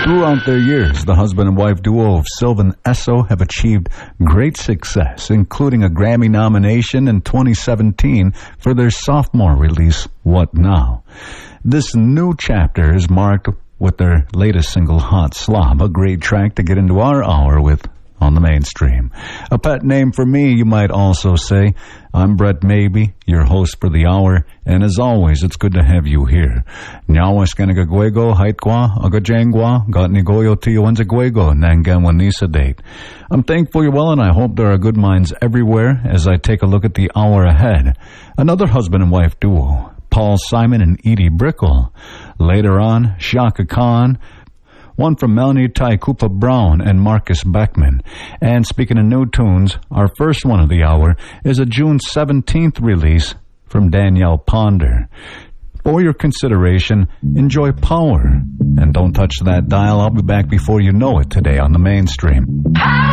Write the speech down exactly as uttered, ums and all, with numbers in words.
Throughout their years, the husband and wife duo of Sylvan Esso have achieved great success, including a Grammy nomination in twenty seventeen for their sophomore release, What Now? This new chapter is marked with their latest single, Hot Slob, a great track to get into our hour with on the mainstream. A pet name for me, you might also say. I'm Brett Maybe, your host for the hour, and as always, it's good to have you here. Nyawas kanagagwego, haitwa, agajangwa, gatnigoyo tiyoanzagwego, nanganwanisa date. I'm thankful you're well, and I hope there are good minds everywhere as I take a look at the hour ahead. Another husband and wife duo, Paul Simon and Edie Brickell. Later on, Shaka Khan, one from Melanie Tai Koopa Brown and Marcus Beckman. And speaking of new tunes, our first one of the hour is a June seventeenth release from Danielle Ponder. For your consideration, enjoy Power. And don't touch that dial. I'll be back before you know it today on the mainstream.